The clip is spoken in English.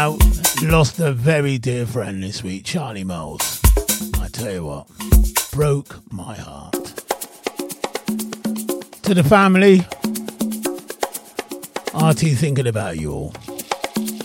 Lost a very dear friend this week, Charlie Moles. I tell you what, broke my heart. To the family, RT thinking about you all.